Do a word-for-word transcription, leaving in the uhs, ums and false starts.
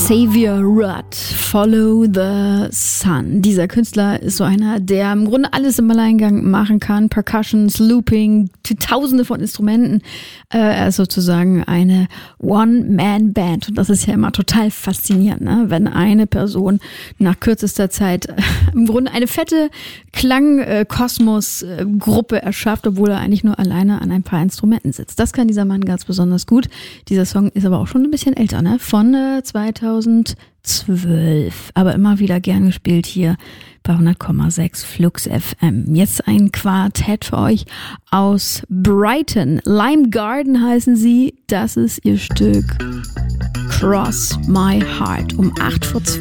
Xavier Rudd, Follow the Sun. Dieser Künstler ist so einer, der im Grunde alles im Alleingang machen kann. Percussions, Looping, tausende von Instrumenten. Äh, er ist sozusagen eine One-Man-Band. Und das ist ja immer total faszinierend, ne? Wenn eine Person nach kürzester Zeit äh, im Grunde eine fette Klangkosmos-Gruppe erschafft, obwohl er eigentlich nur alleine an ein paar Instrumenten sitzt. Das kann dieser Mann ganz besonders gut. Dieser Song ist aber auch schon ein bisschen älter, ne? Von äh, zweitausendzwölf. Aber immer wieder gern gespielt hier bei hundert Komma sechs Flux F M. Jetzt ein Quartett für euch aus Brighton. Lime Garden heißen sie. Das ist ihr Stück Cross My Heart um acht vor zwölf.